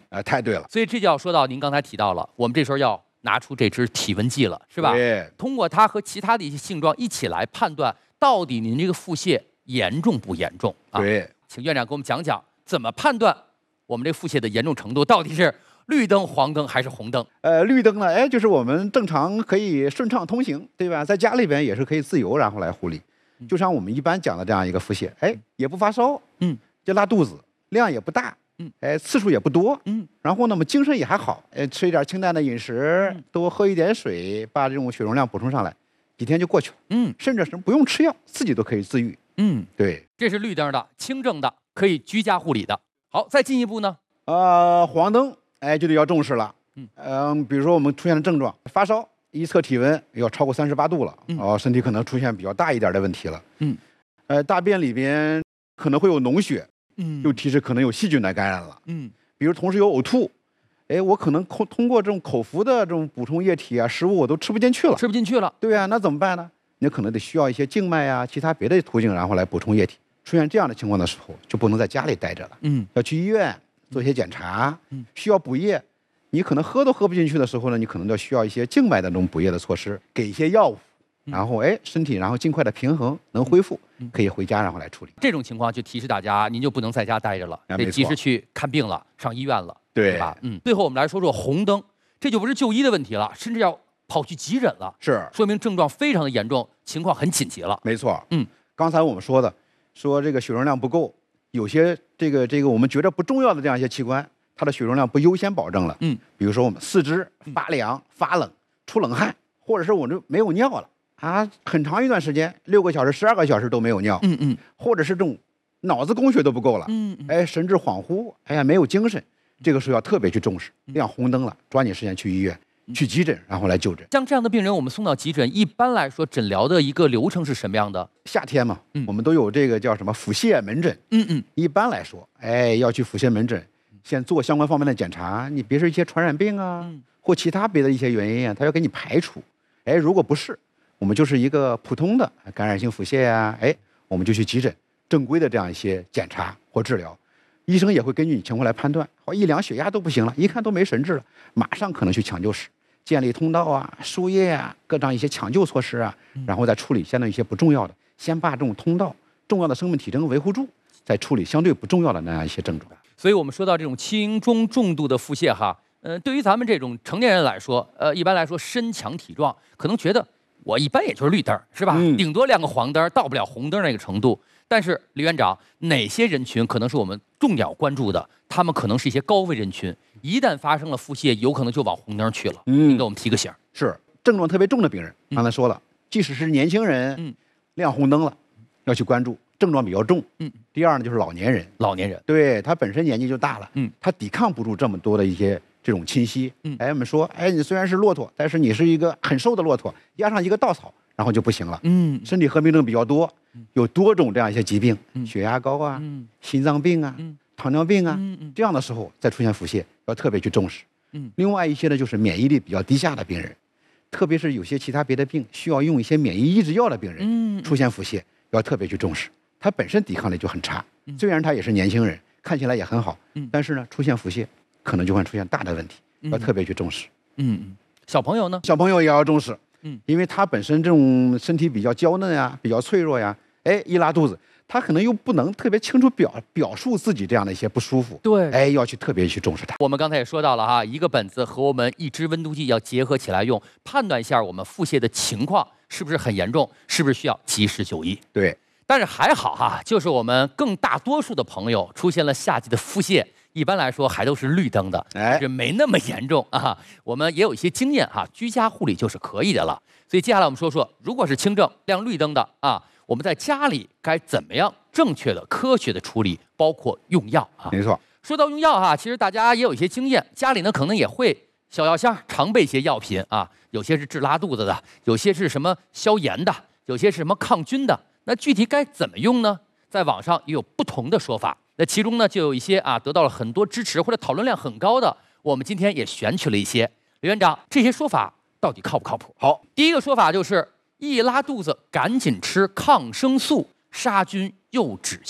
太对了。 所以这就要说到您刚才提到了，我们这时候要拿出这支体温计了，是吧？ 对。 通过它和其他的一些性状一起来判断，到底您这个腹泻严重不严重啊？ 对。 请院长给我们讲讲，怎么判断我们这腹泻的严重程度到底是绿灯、黄灯还是红灯？ 绿灯呢，就是我们正常可以顺畅通行，对吧？在家里边也是可以自由然后来护理。就像我们一般讲的这样一个腹泻，也不发烧，就拉肚子，量也不大，次数也不多，然后呢，我们精神也还好，吃一点清淡的饮食，多喝一点水，把这种血容量补充上来，几天就过去了，甚至是不用吃药，自己都可以自愈。对， 这是绿灯的，轻症的，可以居家护理的。好，再进一步呢？ 黄灯，就得要重视了。比如说我们出现的症状，发烧，一测体温要超过38度了，身体可能出现比较大一点的问题了。大便里边可能会有脓血，就提示可能有细菌的感染了。比如同时有呕吐，我可能通过这种口服的这种补充液体啊，食物我都吃不进去了。对啊，那怎么办呢？你可能得需要一些静脉啊，其他别的途径，然后来补充液体。出现这样的情况的时候，就不能在家里待着了，要去医院做一些检查，需要补液。你可能喝都喝不进去的时候呢，你可能就需要一些静脉的这种补液的措施，给一些药物，然后身体然后尽快的平衡，能恢复，可以回家然后来处理。 这种情况就提示大家，您就不能在家待着了，得及时去看病了，上医院了，对吧？最后我们来说说红灯，这就不是就医的问题了，甚至要跑去急诊了， 是说明症状非常的严重，情况很紧急了。 没错，刚才我们说这个血容量不够，有些这个我们觉得不重要的这样一些器官，它的血容量不优先保证了。比如说我们四肢发凉、发冷、出冷汗，或者是我这没有尿了啊，很长一段时间，6个小时、12个小时都没有尿。或者是这种脑子供血都不够了。神志恍惚，没有精神，这个时候要特别去重视，亮红灯了，抓紧时间去医院。去急诊，然后来就诊。 像这样的病人，我们送到急诊，一般来说诊疗的一个流程是什么样的？ 夏天嘛，我们都有这个叫什么腹泻门诊。一般来说，要去腹泻门诊，先做相关方面的检查。你别是一些传染病啊，或其他别的一些原因啊，他要给你排除。如果不是，我们就是一个普通的感染性腹泻呀，我们就去急诊，正规的这样一些检查或治疗。医生也会根据你情况来判断，一量血压都不行了，一看都没神志了，马上可能去抢救室。建立通道啊，输液啊，各种一些抢救措施啊，然后再处理相对一些不重要的，先把这种通道重要的生命体征维护住，再处理相对不重要的那样一些症状。 所以我们说到这种轻中重度的腹泻哈，对于咱们这种成年人来说，一般来说身强体壮，可能觉得我一般也就是绿灯，是吧？顶多亮个黄灯，到不了红灯那个程度。但是李院长，哪些人群可能是我们重点关注的？他们可能是一些高危人群，一旦发生了腹泻，有可能就往红灯去了。您给我们提个醒。 是症状特别重的病人，刚才说了，即使是年轻人，亮红灯了，要去关注。症状比较重。第二呢，就是老年人。对，他本身年纪就大了，他抵抗不住这么多的一些这种侵袭。我们说，你虽然是骆驼，但是你是一个很瘦的骆驼，压上一个稻草，然后就不行了。身体合并症比较多，有多种这样一些疾病，血压高啊，心脏病啊，糖尿病啊，这样的时候再出现腹泻，要特别去重视。另外一些呢，就是免疫力比较低下的病人，特别是有些其他别的病需要用一些免疫抑制药的病人，出现腹泻要特别去重视。他本身抵抗力就很差，虽然他也是年轻人，看起来也很好，但是呢，出现腹泻可能就会出现大的问题，要特别去重视。 小朋友呢？ 小朋友也要重视，因为他本身这种身体比较娇嫩呀，比较脆弱呀，一拉肚子，他可能又不能特别清楚表述自己这样的一些不舒服， 对， 要去特别去重视它。 我们刚才也说到了哈，一个本子和我们一支温度计要结合起来用，判断一下我们腹泻的情况是不是很严重，是不是需要及时就医。 对。 但是还好哈，就是我们更大多数的朋友出现了夏季的腹泻，一般来说还都是绿灯的，就没那么严重啊。我们也有一些经验哈，居家护理就是可以的了。所以接下来我们说说，如果是轻症亮绿灯的啊，我们在家里该怎么样正确的、科学的处理，包括用药啊。 没错。 说到用药哈，其实大家也有一些经验，家里呢可能也会小药箱常备一些药品啊，有些是治拉肚子的，有些是什么消炎的，有些是什么抗菌的。那具体该怎么用呢？在网上也有不同的说法。那其中呢，就有一些得到了很多支持或者讨论量很高的，我们今天也选取了一些。刘院长，这些说法到底靠不靠谱？ 好， 第一个说法就是一拉肚子赶紧吃抗生素，杀菌又止泻。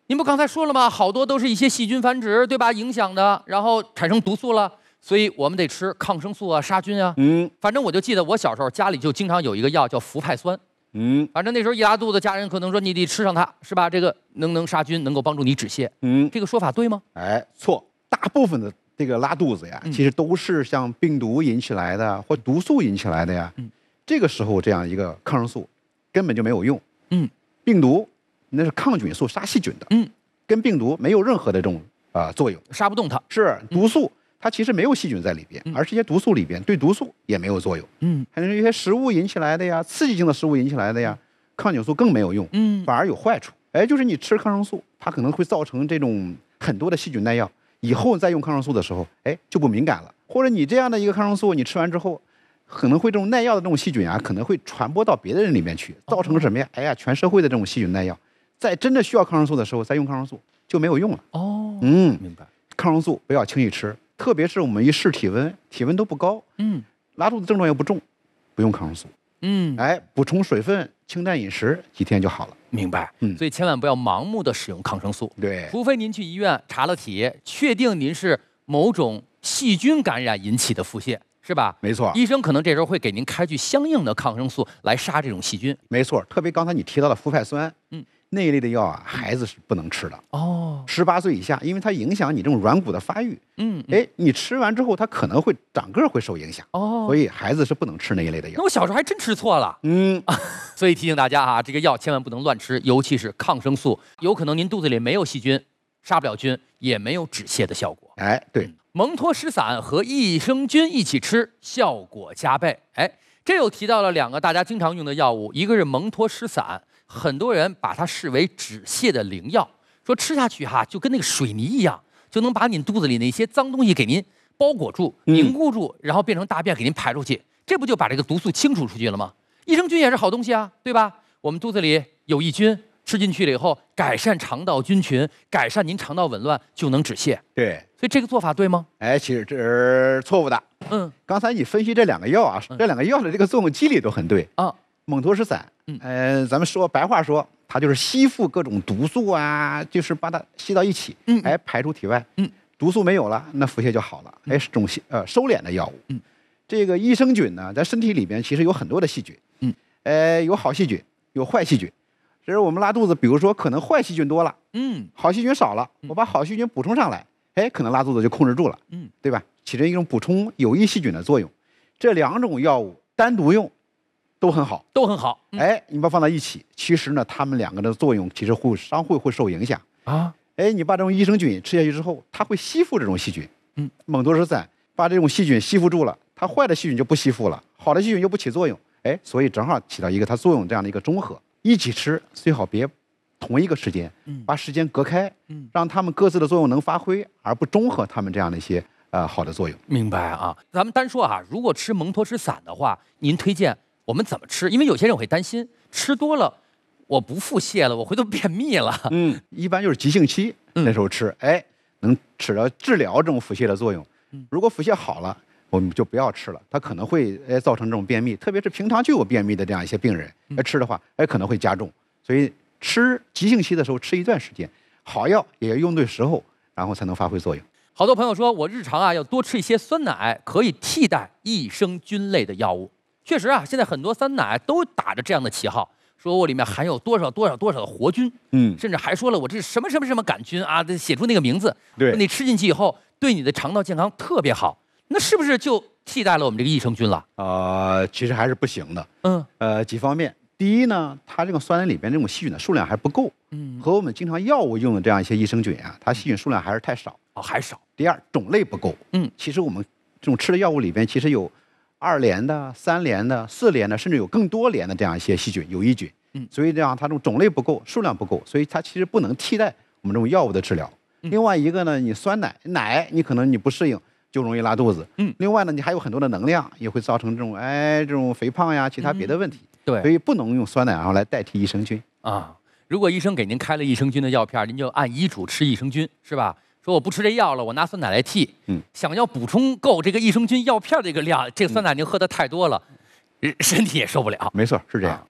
您不刚才说了吗？好多都是一些细菌繁殖，对吧？影响的，然后产生毒素了，所以我们得吃抗生素啊，杀菌啊。反正我就记得我小时候家里就经常有一个药叫氟派酸。反正那时候一拉肚子，家人可能说你得吃上它，是吧？这个能杀菌，能够帮助你止泻。这个说法对吗？ 哎，错，大部分的这个拉肚子呀，其实都是像病毒引起来的或毒素引起来的呀。这个时候这样一个抗生素根本就没有用。病毒那是抗菌素，杀细菌的。跟病毒没有任何的这种作用， 杀不动它。 是毒素，它其实没有细菌在里边，而这些毒素里边对毒素也没有作用。还有一些食物引起来的呀，刺激性的食物引起来的呀，抗菌素更没有用。反而有坏处。哎，就是你吃抗生素，它可能会造成这种很多的细菌耐药，以后再用抗生素的时候，哎就不敏感了。或者你这样的一个抗生素，你吃完之后，可能会这种耐药的这种细菌啊，可能会传播到别的人里面去，造成什么呀？哎呀，全社会的这种细菌耐药。在真的需要抗生素的时候，再用抗生素就没有用了。 明白。 抗生素不要轻易吃，特别是我们一试体温，体温都不高，拉肚子症状又不重，不用抗生素。哎，补充水分，清淡饮食，几天就好了。 明白。所以千万不要盲目的使用抗生素。 对， 除非您去医院查了体，确定您是某种细菌感染引起的腹泻，是吧？ 没错。 医生可能这时候会给您开具相应的抗生素来杀这种细菌。 没错，特别刚才你提到的氟派酸，那一类的药啊，孩子是不能吃的。18岁以下，因为它影响你这种软骨的发育。哎，你吃完之后，它可能会长个会受影响。所以孩子是不能吃那一类的药。 那我小时候还真吃错了。所以提醒大家啊，这个药千万不能乱吃，尤其是抗生素，有可能您肚子里没有细菌，杀不了菌，也没有止泻的效果。 哎，对， 蒙脱石散和益生菌一起吃，效果加倍。哎，这又提到了2个大家经常用的药物，一个是蒙脱石散。很多人把它视为止泻的灵药，说吃下去就跟那个水泥一样，就能把你肚子里那些脏东西给您包裹住、凝固住，然后变成大便给您排出去，这不就把这个毒素清除出去了吗？益生菌也是好东西啊，对吧？我们肚子里有益菌，吃进去了以后，改善肠道菌群，改善您肠道紊乱，就能止泻。 对， 所以这个做法对吗？ 哎，其实这是错误的。刚才你分析这2个药啊，这2个药的这个作用机理都很对啊。蒙脱石散，咱们说白话说，它就是吸附各种毒素啊，就是把它吸到一起，哎，排出体外，毒素没有了，那腹泻就好了，哎，是种收敛的药物。这个益生菌呢，在身体里边其实有很多的细菌，有好细菌，有坏细菌。这是我们拉肚子，比如说可能坏细菌多了，好细菌少了，我把好细菌补充上来，哎，可能拉肚子就控制住了，对吧？起着一种补充有益细菌的作用。这2种药物单独用都很好， 都很好。 哎，你把它放到一起，其实呢，它们2个的作用其实相互会受影响啊。哎，你把这种益生菌吃下去之后，它会吸附这种细菌。蒙脱石散把这种细菌吸附住了，它坏的细菌就不吸附了，好的细菌就不起作用。哎，所以正好起到一个它作用这样的一个中和。一起吃最好别同一个时间，把时间隔开，让它们各自的作用能发挥，而不中和它们这样的一些好的作用。 明白啊？咱们单说啊，如果吃蒙脱石散的话，您推荐我们怎么吃？因为有些人会担心吃多了，我不腹泻了，我回头便秘了。 一般就是急性期那时候吃，哎，能起到治疗这种腹泻的作用。如果腹泻好了，我们就不要吃了，它可能会造成这种便秘，特别是平常就有便秘的这样一些病人，吃的话，可能会加重。所以吃急性期的时候吃一段时间，好药也要用对时候，然后才能发挥作用。 好多朋友说我日常要多吃一些酸奶，可以替代益生菌类的药物。确实现在很多酸奶都打着这样的旗号，说我里面含有多少的活菌，甚至还说了我这是什么杆菌啊，写出那个名字。 对， 你吃进去以后，对你的肠道健康特别好。那是不是就替代了我们这个益生菌了？ 其实还是不行的。几方面。第一呢，它这个酸奶里边这种细菌的数量还不够，和我们经常药物用的这样一些益生菌它细菌数量还是太少。 还少。 第二，种类不够。其实我们这种吃的药物里边，其实有2联的、3联的、4联的，甚至有更多联的这样一些细菌、有益菌。所以这样它这种种类不够，数量不够，所以它其实不能替代我们这种药物的治疗。另外一个呢，你酸奶你可能你不适应，就容易拉肚子。另外呢，你还有很多的能量，也会造成这种肥胖呀，其他别的问题。 对， 所以不能用酸奶来代替益生菌啊。如果医生给您开了益生菌的药片，您就按医嘱吃益生菌，是吧？说我不吃这药了，我拿酸奶来替。想要补充够这个益生菌药片这个量，这个酸奶您喝的太多了，身体也受不了。 没错，是这样。 好，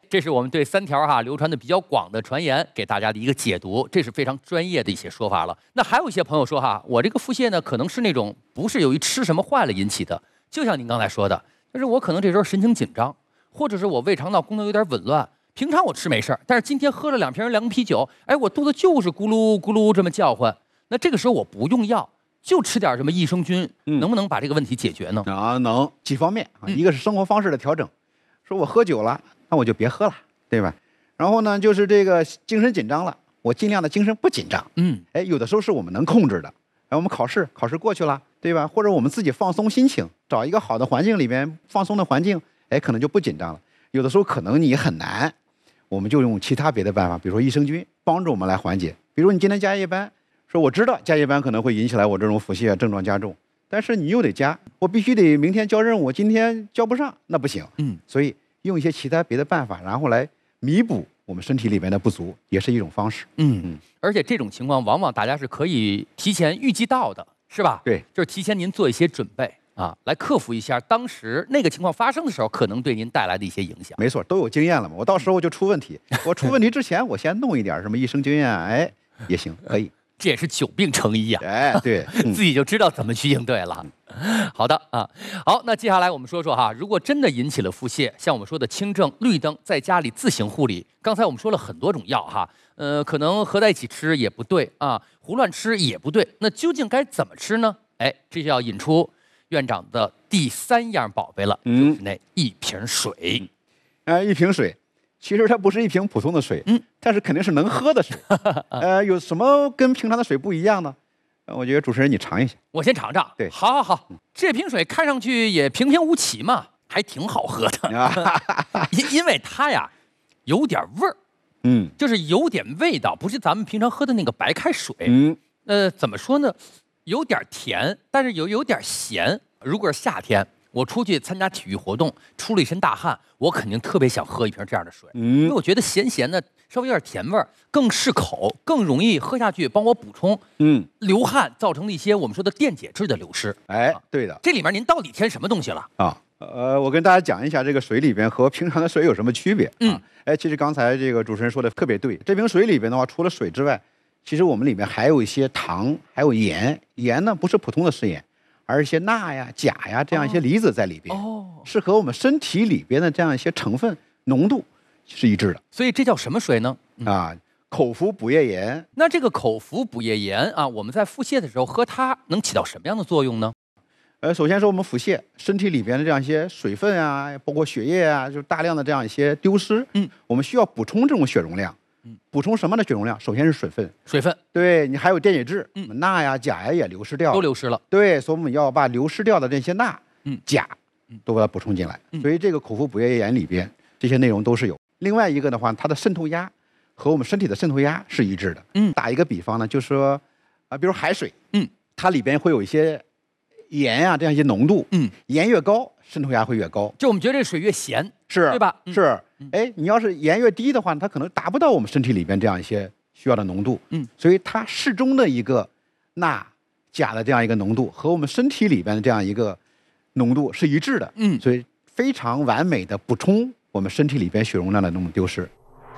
这是我们对3条流传的比较广的传言给大家的一个解读，这是非常专业的一些说法了。那还有一些朋友说我这个腹泻呢，可能是那种不是由于吃什么坏了引起的，就像您刚才说的，就是我可能这时候神经紧张，或者是我胃肠道功能有点紊乱。平常我吃没事儿，但是今天喝了2瓶凉啤酒，哎，我肚子就是咕噜咕噜这么叫唤。那这个时候我不用药，就吃点什么益生菌，能不能把这个问题解决呢？ 能，几方面啊，一个是生活方式的调整，说我喝酒了，那我就别喝了，对吧？然后呢，就是这个精神紧张了，我尽量的精神不紧张。哎，有的时候是我们能控制的。哎，我们考试过去了，对吧？或者我们自己放松心情，找一个好的环境里边放松的环境，哎，可能就不紧张了。有的时候可能你很难。我们就用其他别的办法，比如说益生菌帮助我们来缓解。比如你今天加夜班，说我知道加夜班可能会引起来我这种腹泻症状加重，但是你又得加，我必须得明天交任务，我今天交不上，那不行。所以用一些其他别的办法，然后来弥补我们身体里面的不足，也是一种方式。 而且这种情况往往大家是可以提前预计到的，是吧？ 对， 就是提前您做一些准备。来克服一下当时那个情况发生的时候可能对您带来的一些影响。 没错，都有经验了嘛。我到时候就出问题，我出问题之前，我先弄一点什么益生菌啊，哎，也行，可以。 这也是久病成医啊！ 哎，对， 自己就知道怎么去应对了。好的好，那接下来我们说说如果真的引起了腹泻，像我们说的轻症、绿灯，在家里自行护理。刚才我们说了很多种药可能合在一起吃也不对胡乱吃也不对。那究竟该怎么吃呢？哎，这就要引出院长的第3样宝贝了，就是那一瓶水。 一瓶水，其实它不是一瓶普通的水，但是肯定是能喝的水。有什么跟平常的水不一样呢？我觉得主持人你尝一下。 我先尝尝。 对， 好，这瓶水看上去也平平无奇嘛，还挺好喝的。因为它有点味儿，就是有点味道，不是咱们平常喝的那个白开水。怎么说呢？有点甜，但是有点咸。如果是夏天，我出去参加体育活动，出了一身大汗，我肯定特别想喝一瓶这样的水，因为我觉得咸咸的，稍微有点甜味儿，更适口，更容易喝下去，帮我补充流汗造成的一些我们说的电解质的流失。 哎，对的。 这里面您到底添什么东西了我跟大家讲一下这个水里边和平常的水有什么区别。其实刚才这个主持人说的特别对，这瓶水里边的话，除了水之外，其实我们里面还有一些糖，还有盐。盐呢不是普通的食盐，而是一些钠呀、钾呀这样一些离子在里边，是和我们身体里边的这样一些成分浓度是一致的。 所以这叫什么水呢？ 口服补液盐。 那这个口服补液盐我们在腹泻的时候喝它能起到什么样的作用呢？ 首先说我们腹泻，身体里边的这样一些水分包括血液就大量的这样一些丢失。我们需要补充这种血容量。补充什么的血容量？首先是水分。对，你还有电解质，钠呀、钾呀也流失掉了， 都流失了。 对，所以我们要把流失掉的这些钠、钾，都把它补充进来。所以这个口服补液盐里边这些内容都是有。另外一个的话，它的渗透压和我们身体的渗透压是一致的。打一个比方呢，就是说比如海水，它里边会有一些盐这样一些浓度，盐越高，渗透压会越高。 就我们觉得这水越咸， 是对吧？ 是。你要是盐越低的话，它可能达不到我们身体里边这样一些需要的浓度。所以它适中的一个钠、钾的这样一个浓度和我们身体里边的这样一个浓度是一致的。所以非常完美的补充我们身体里边血容量的那种丢失。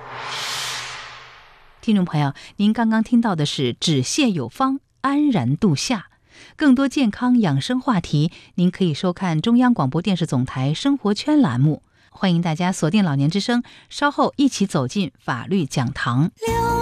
听众朋友，您刚刚听到的是止泻有方，安然度夏。更多健康养生话题，您可以收看中央广播电视总台生活圈栏目。欢迎大家锁定老年之声，稍后一起走进法律讲堂。